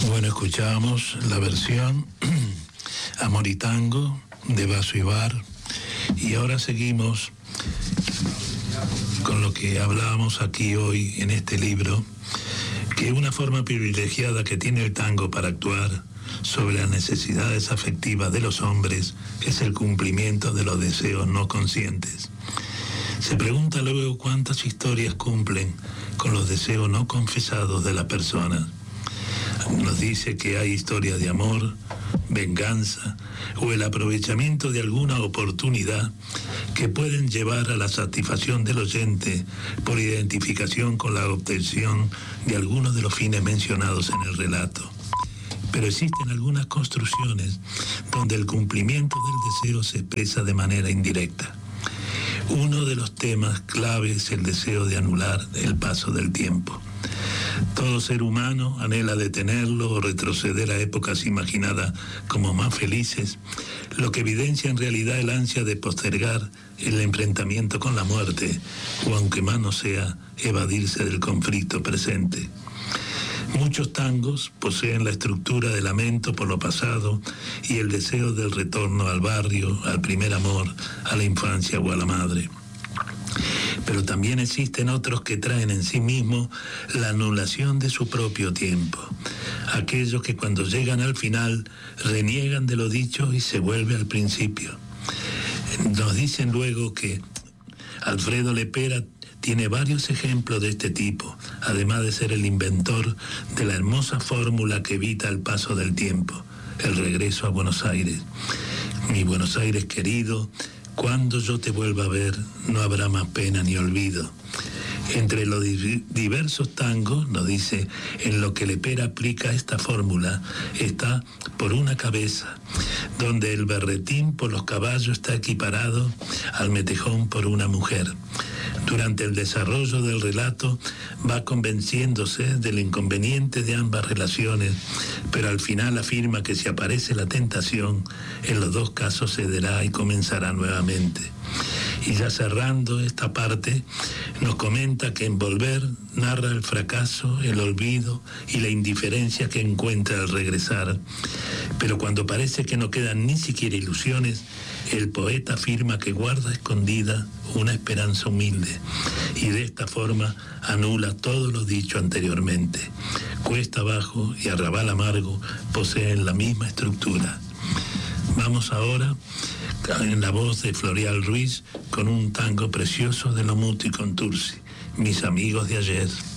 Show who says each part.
Speaker 1: Bueno, escuchamos la versión Amor y Tango de Basso y Bar, y ahora seguimos con lo que hablábamos aquí hoy en este libro, que es una forma privilegiada que tiene el tango para actuar sobre las necesidades afectivas de los hombres es el cumplimiento de los deseos no conscientes. Se pregunta luego cuántas historias cumplen con los deseos no confesados de las personas. Nos dice que hay historias de amor, venganza o el aprovechamiento de alguna oportunidad que pueden llevar a la satisfacción del oyente por identificación con la obtención de algunos de los fines mencionados en el relato. Pero existen algunas construcciones donde el cumplimiento del deseo se expresa de manera indirecta. Uno de los temas clave es el deseo de anular el paso del tiempo. Todo ser humano anhela detenerlo o retroceder a épocas imaginadas como más felices, lo que evidencia en realidad el ansia de postergar el enfrentamiento con la muerte, o aunque más no sea, evadirse del conflicto presente. Muchos tangos poseen la estructura de lamento por lo pasado y el deseo del retorno al barrio, al primer amor, a la infancia o a la madre. Pero también existen otros que traen en sí mismos la anulación de su propio tiempo. Aquellos que cuando llegan al final reniegan de lo dicho y se vuelve al principio. Nos dicen luego que Alfredo Lepera tiene varios ejemplos de este tipo, además de ser el inventor de la hermosa fórmula que evita el paso del tiempo, el regreso a Buenos Aires. Mi Buenos Aires querido, cuando yo te vuelva a ver, no habrá más pena ni olvido. Entre los diversos tangos, nos dice, en lo que Lepera aplica esta fórmula, está Por una cabeza, donde el berretín por los caballos está equiparado al metejón por una mujer. Durante el desarrollo del relato va convenciéndose del inconveniente de ambas relaciones, pero al final afirma que si aparece la tentación, en los dos casos cederá y comenzará nuevamente. Y ya cerrando esta parte, nos comenta que en Volver narra el fracaso, el olvido y la indiferencia que encuentra al regresar. Pero cuando parece que no quedan ni siquiera ilusiones, el poeta afirma que guarda escondida una esperanza humilde y de esta forma anula todo lo dicho anteriormente. Cuesta Abajo y Arrabal Amargo poseen la misma estructura. Vamos ahora en la voz de Florial Ruiz con un tango precioso de Lomuto y Contursi, Mis amigos de ayer.